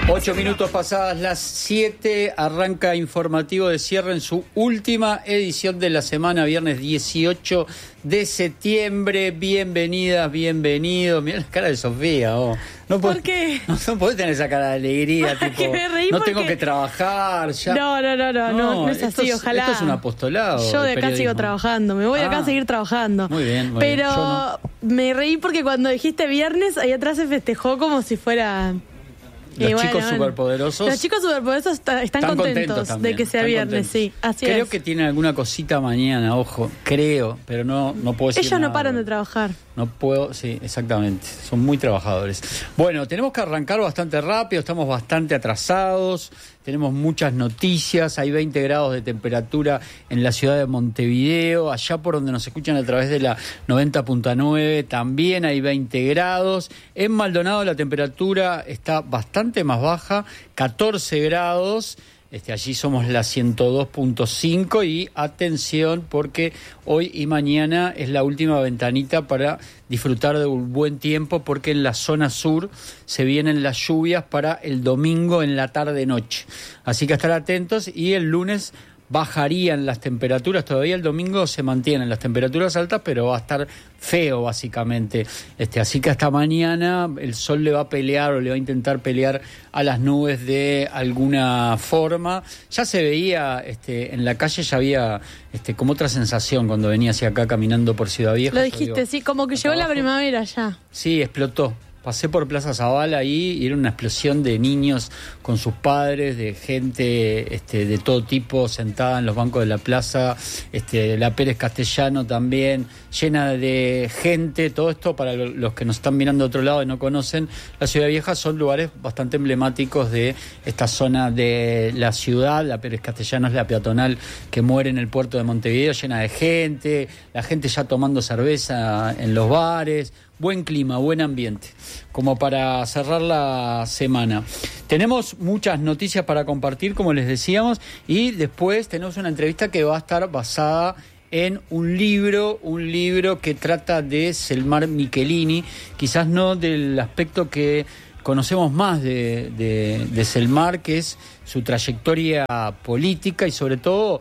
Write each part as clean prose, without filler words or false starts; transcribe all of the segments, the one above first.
8 minutos pasadas las 7, arranca Informativo de Cierre en su última edición de la semana, viernes 18 de septiembre. Bienvenidas, bienvenidos. Mirá la cara de Sofía. No ¿Por qué? No podés tener esa cara de alegría, tipo, no tengo que trabajar ya. No es así, ojalá. Esto es un apostolado. Yo de acá sigo trabajando, me voy acá a seguir trabajando. Muy bien, pero bien. No. Me reí porque cuando dijiste viernes, ahí atrás se festejó como si fuera... Los chicos superpoderosos. Los chicos superpoderosos están contentos también, de que sea viernes, sí, así Creo es. que tienen alguna cosita mañana, ojo, creo, pero no puedo decir Ellos nada. No paran de trabajar. No puedo, sí, exactamente, son muy trabajadores. Bueno, tenemos que arrancar bastante rápido, estamos bastante atrasados, tenemos muchas noticias, hay 20 grados de temperatura en la ciudad de Montevideo, allá por donde nos escuchan a través de la 90.9 también hay 20 grados. En Maldonado la temperatura está bastante más baja, 14 grados. Allí somos la 102.5 y atención porque hoy y mañana es la última ventanita para disfrutar de un buen tiempo porque en la zona sur se vienen las lluvias para el domingo en la tarde-noche. Así que a estar atentos y el lunes bajarían las temperaturas, todavía el domingo se mantienen las temperaturas altas, pero va a estar feo básicamente. Así que hasta mañana el sol le va a pelear o le va a intentar pelear a las nubes de alguna forma. Ya se veía en la calle, ya había como otra sensación cuando venía hacia acá caminando por Ciudad Vieja. Lo dijiste, sí, como que llegó la primavera ya. Sí, explotó. Pasé por Plaza Zavala ahí y era una explosión de niños con sus padres, de gente de todo tipo sentada en los bancos de la plaza, la Pérez Castellano también, llena de gente. Todo esto, para los que nos están mirando de otro lado y no conocen, la Ciudad Vieja son lugares bastante emblemáticos de esta zona de la ciudad. La Pérez Castellano es la peatonal que muere en el puerto de Montevideo, llena de gente, la gente ya tomando cerveza en los bares. Buen clima, buen ambiente, como para cerrar la semana. Tenemos muchas noticias para compartir, como les decíamos, y después tenemos una entrevista que va a estar basada en un libro que trata de Selmar Michelini, quizás no del aspecto que conocemos más de Selmar, que es su trayectoria política y sobre todo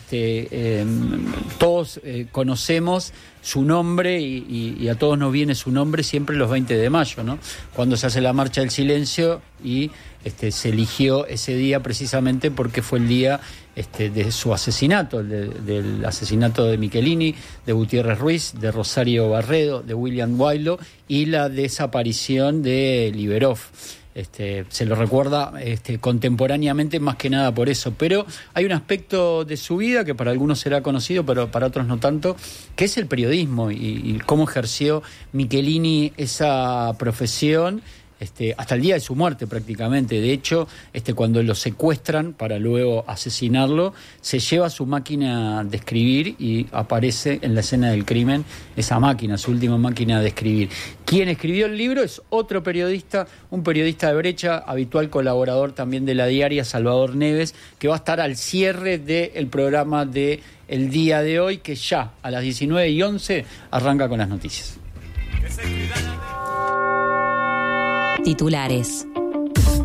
todos conocemos su nombre y a todos nos viene su nombre siempre los 20 de mayo, ¿no? Cuando se hace la Marcha del Silencio y se eligió ese día precisamente porque fue el día de su asesinato, del asesinato de Michelini, de Gutiérrez Ruiz, de Rosario Barredo, de William Guaidó y la desaparición de Liberov. Se lo recuerda contemporáneamente más que nada por eso, pero hay un aspecto de su vida que para algunos será conocido, pero para otros no tanto, que es el periodismo y cómo ejerció Michelini esa profesión hasta el día de su muerte prácticamente. De hecho, cuando lo secuestran para luego asesinarlo, se lleva su máquina de escribir y aparece en la escena del crimen esa máquina, su última máquina de escribir. Quien escribió el libro es otro periodista, un periodista de brecha, habitual colaborador también de La Diaria, Salvador Neves, que va a estar al cierre del programa de el día de hoy, que ya a las 19:11 arranca con las noticias. Titulares.